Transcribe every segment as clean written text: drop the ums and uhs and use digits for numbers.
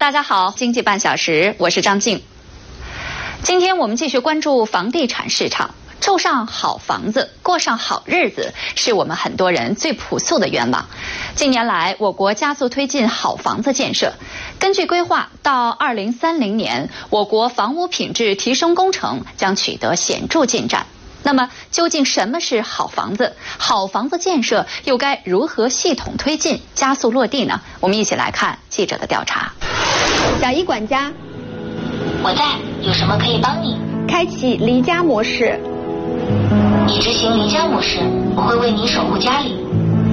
大家好，经济半小时，我是张静。今天我们继续关注房地产市场。住上好房子，过上好日子，是我们很多人最朴素的愿望。近年来，我国加速推进好房子建设。根据规划，到2030年，我国房屋品质提升工程将取得显著进展。那么，究竟什么是好房子？好房子建设又该如何系统推进、加速落地呢？我们一起来看记者的调查。 小一管家， 我在，有什么可以帮你？ 开启离家模式。 已执行离家模式，我会为你守护家里。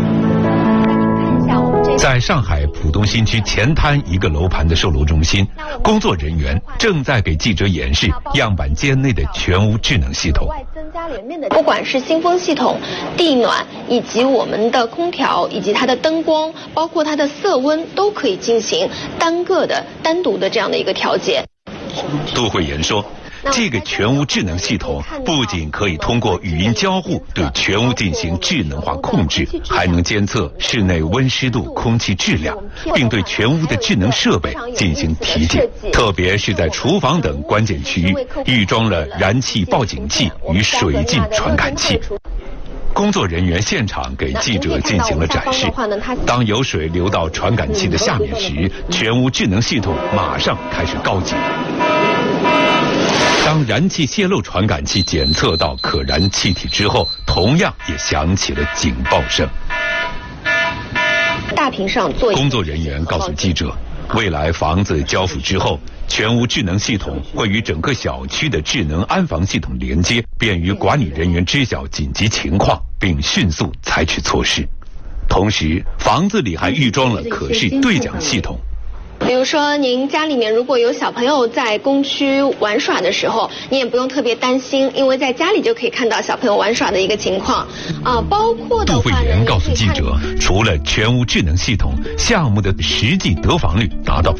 在上海浦东新区前滩一个楼盘的售楼中心，工作人员正在给记者演示样板间内的全屋智能系统。 不管是新风系统、地暖，以及我们的空调，以及它的灯光，包括它的色温，都可以进行单独的这样的一个调节。 杜慧妍说，这个全屋智能系统不仅可以通过语音交互对全屋进行智能化控制，还能监测室内温湿度、空气质量，并对全屋的智能设备进行提检。特别是在厨房等关键区域，预装了燃气报警器与水浸传感器。工作人员现场给记者进行了展示。当有水流到传感器的下面时，全屋智能系统马上开始告警。当燃气泄漏传感器检测到可燃气体之后，同样也响起了警报声。 大屏上做。 工作人员告诉记者，未来房子交付之后，全屋智能系统会与整个小区的智能安防系统连接，便于管理人员知晓紧急情况，并迅速采取措施。同时，房子里还预装了可视对讲系统。 比如说，您家里面如果有小朋友在公区玩耍的时候，你也不用特别担心，因为在家里就可以看到小朋友玩耍的一个情况。包括的话，杜慧妍告诉记者，除了全屋智能系统，项目的实际得房率达到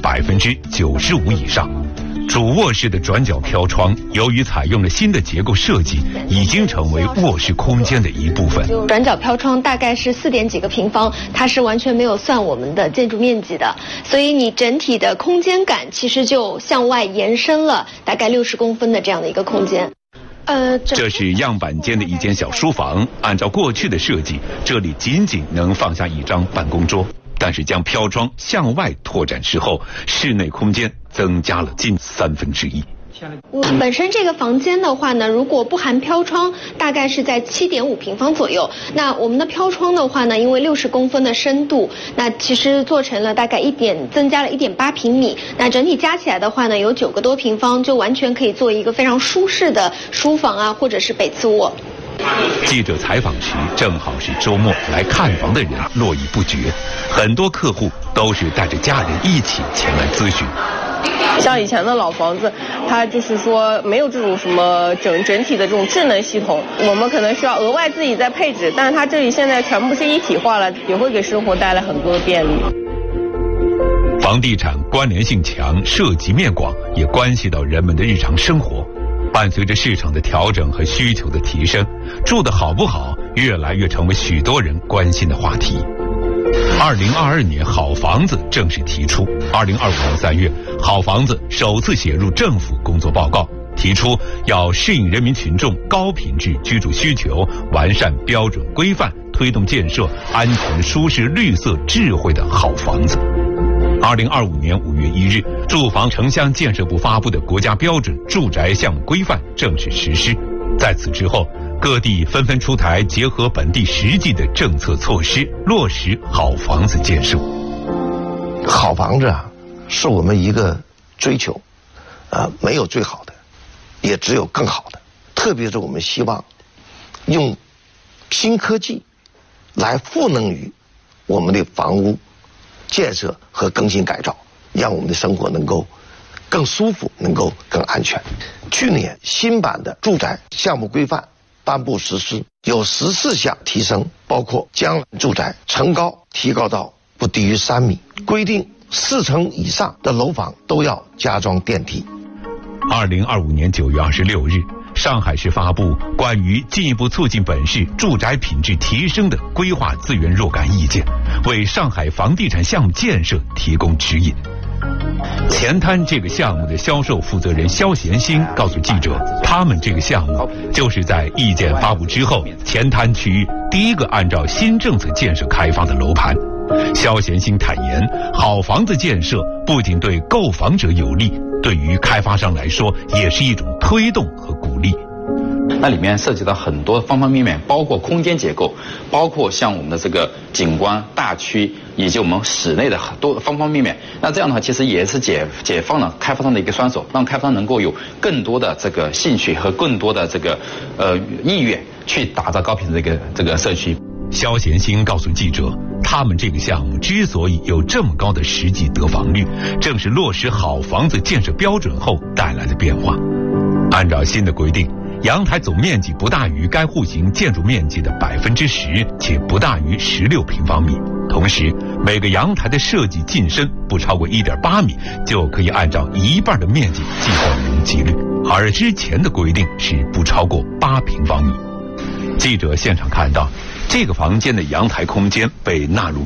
95%以上。主卧室的转角飘窗，由于采用了新的结构设计，已经成为卧室空间的一部分。 转角飘窗大概是4点几个平方，它是完全没有算我们的建筑面积的，所以你整体的空间感其实就向外延伸了大概60公分的这样的一个空间。 这是样板间的一间小书房，按照过去的设计，这里仅仅能放下一张办公桌。但是将飘窗向外拓展之后，室内空间增加了近1/3。 本身这个房间的话呢，如果不含飘窗，大概是在7.5平方左右。那我们的飘窗的话呢，因为60公分的深度，那其实做成了大概增加了1.8平米。那整体加起来的话呢，有9个多平方，就完全可以做一个非常舒适的书房啊，或者是北次卧。 记者采访时正好是周末，来看房的人络绎不绝，很多客户都是带着家人一起前来咨询。 像以前的老房子，它就是说没有这种什么整体的这种智能系统，我们可能需要额外自己再配置，但是它这里现在全部是一体化了，也会给生活带来很多的便利。 房地产关联性强，涉及面广，也关系到人们的日常生活。伴随着市场的调整和需求的提升，住得好不好越来越成为许多人关心的话题。2022年好房子正式提出，2025年3月，好房子首次写入政府工作报告，提出要适应人民群众高品质居住需求，完善标准规范，推动建设安全、舒适、绿色、智慧的好房子。2025年5月1日，住房城乡建设部发布的国家标准住宅项目规范正式实施。在此之后，各地纷纷出台结合本地实际的政策措施，落实好房子建设。 好房子啊，是我们一个追求，没有最好的，也只有更好的。特别是我们希望用新科技来赋能于我们的房屋建设和更新改造，让我们的生活能够更舒服，能够更安全。去年新版的住宅项目规范颁布实施，有14项提升，包括将住宅层高提高到不低于3米，规定4层以上的楼房都要加装电梯。 2025年9月26日，上海市发布关于进一步促进本市住宅品质提升的规划资源若干意见，为上海房地产项目建设提供指引。 前滩这个项目的销售负责人肖贤兴告诉记者，他们这个项目就是在意见发布之后，前滩区第一个按照新政策建设开发的楼盘。肖贤兴坦言，好房子建设不仅对购房者有利，对于开发商来说也是一种推动和鼓励。 那里面涉及到很多方方面面，包括空间结构，包括像我们的这个景观大区，以及我们室内的很多方方面面。那这样的话，其实也是解放了开发商的一个双手，让开发商能够有更多的这个兴趣和更多的这个意愿去打造高品质的这个社区。 肖贤兴告诉记者，他们这个项目之所以有这么高的实际得房率，正是落实好房子建设标准后带来的变化。按照新的规定，阳台总面积不大于该户型建筑面积的10%，且不大于16平方米。同时，每个阳台的设计进深不超过1.8米，就可以按照一半的面积计算容积率，而之前的规定是不超过8平方米。记者现场看到，这个房间的阳台空间被纳入